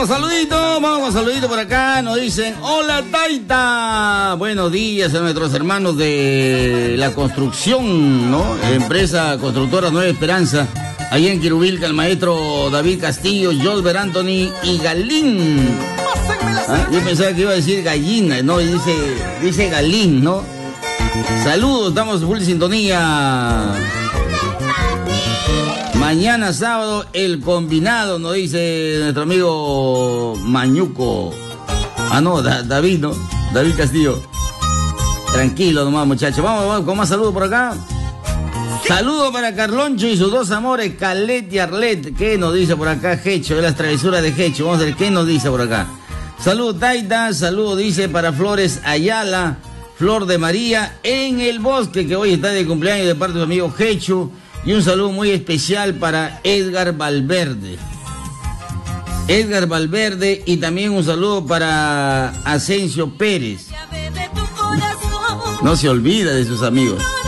Vamos, saludito por acá. Nos dicen, hola Taita. Buenos días a nuestros hermanos de la construcción, ¿no? Empresa constructora Nueva Esperanza. Allí en Quirubilca, el maestro David Castillo, Josber Anthony y Galín. ¿Ah? Yo pensaba que iba a decir gallina, ¿no? Y dice Galín, ¿no? Saludos, estamos full sintonía. Mañana sábado, el combinado, nos dice nuestro amigo Mañuco. Ah, no, David, ¿no? David Castillo. Tranquilo nomás, muchachos. Vamos con más saludos por acá. Saludos para Carloncho y sus dos amores, Calet y Arlet. ¿Qué nos dice por acá Hecho? De las travesuras de Hecho. Vamos a ver qué nos dice por acá. Saludos Taita, saludos dice para Flores Ayala, Flor de María en el Bosque, que hoy está de cumpleaños de parte de su amigo Hecho. Y un saludo muy especial para Edgar Valverde. Edgar Valverde y también un saludo para Asensio Pérez. No se olvida de sus amigos.